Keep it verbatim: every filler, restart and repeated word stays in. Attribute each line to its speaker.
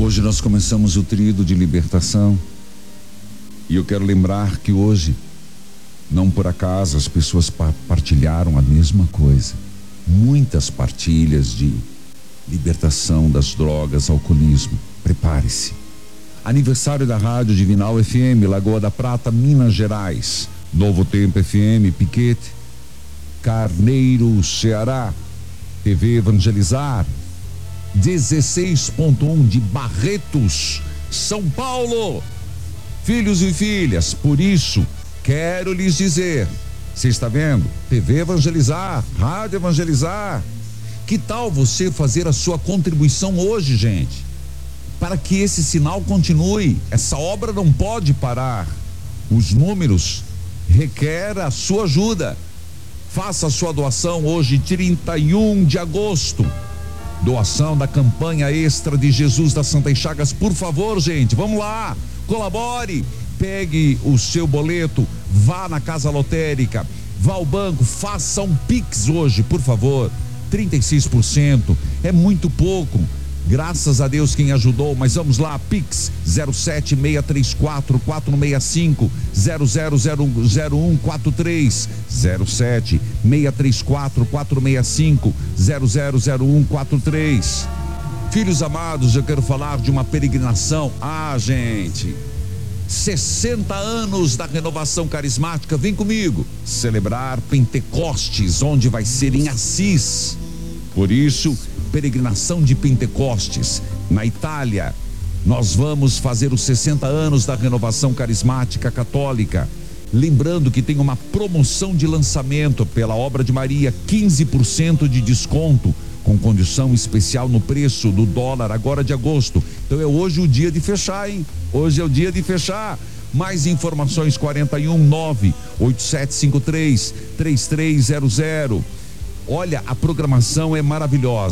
Speaker 1: Hoje nós começamos o tríduo de libertação e eu quero lembrar que hoje, não por acaso, as pessoas pa- partilharam a mesma coisa. Muitas partilhas de libertação das drogas, alcoolismo. Prepare-se. Aniversário da Rádio Divinal F M, Lagoa da Prata, Minas Gerais. Novo Tempo F M, Piquete. Carneiro, Ceará. T V Evangelizar. dezesseis ponto um de Barretos, São Paulo. Filhos e filhas, por isso, quero lhes dizer, você está vendo? T V Evangelizar, Rádio Evangelizar. Que tal você fazer a sua contribuição hoje, gente? Para que esse sinal continue, essa obra não pode parar. Os números requer a sua ajuda. Faça a sua doação hoje, trinta e um de agosto. Doação da campanha extra de Jesus das Santas Chagas. Por favor, gente, vamos lá, colabore. Pegue o seu boleto, vá na casa lotérica, vá ao banco, faça um Pix hoje, por favor. trinta e seis por cento é muito pouco. Graças a Deus quem ajudou, mas vamos lá, Pix zero sete seis três quatro quatro seis cinco zero zero zero zero um quatro três zero sete seis três quatro quatro seis cinco zero zero zero um quatro três. Filhos amados, eu quero falar de uma peregrinação. Ah, gente, sessenta anos da renovação carismática. Vem comigo celebrar Pentecostes, onde vai ser em Assis. Por isso, peregrinação de Pentecostes na Itália. Nós vamos fazer os sessenta anos da renovação carismática católica. Lembrando que tem uma promoção de lançamento pela obra de Maria, quinze por cento de desconto, com condição especial no preço do dólar agora de agosto. Então é hoje o dia de fechar, hein? Hoje é o dia de fechar. Mais informações quarenta e um nove oito sete cinco três três três zero zero. Olha, a programação é maravilhosa.